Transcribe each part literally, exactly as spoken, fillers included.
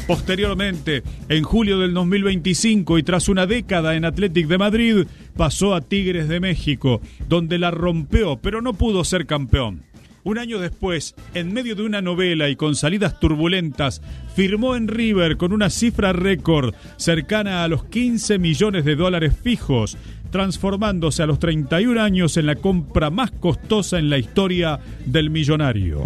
Posteriormente, en julio del dos mil veinticinco y tras una década en Athletic de Madrid, pasó a Tigres de México, donde la rompeó, pero no pudo ser campeón. Un año después, en medio de una novela y con salidas turbulentas, firmó en River con una cifra récord cercana a los quince millones de dólares fijos, transformándose a los treinta y un años en la compra más costosa en la historia del millonario.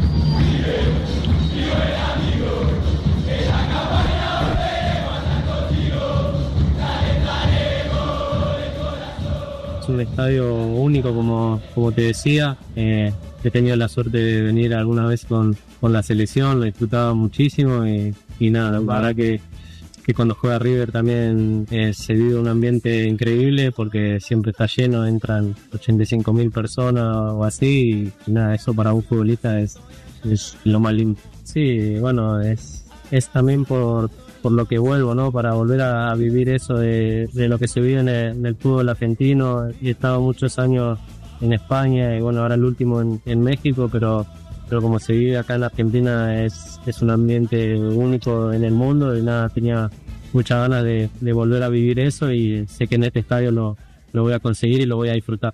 Es un estadio único, como, como te decía. Eh, he tenido la suerte de venir alguna vez con, con la selección, lo disfrutaba muchísimo y, y nada, la verdad que, que cuando juega River también eh, se vive un ambiente increíble porque siempre está lleno, entran ochenta y cinco mil personas o así y nada, eso para un futbolista es, es lo más lindo. Sí, bueno, es, es también por... por lo que vuelvo, ¿no? Para volver a, a vivir eso de, de lo que se vive en el, en el fútbol argentino. He estado muchos años en España y bueno, ahora el último en, en México, pero, pero como se vive acá en Argentina es, es un ambiente único en el mundo y nada, tenía muchas ganas de, de volver a vivir eso y sé que en este estadio lo, lo voy a conseguir y lo voy a disfrutar.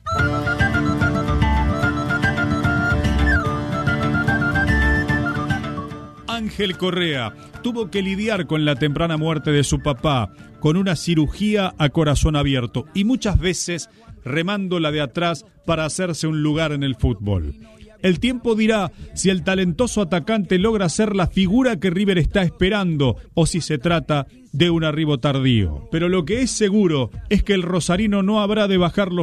Ángel Correa tuvo que lidiar con la temprana muerte de su papá, con una cirugía a corazón abierto y muchas veces remándola de atrás para hacerse un lugar en el fútbol. El tiempo dirá si el talentoso atacante logra ser la figura que River está esperando o si se trata de un arribo tardío. Pero lo que es seguro es que el rosarino no habrá de bajar los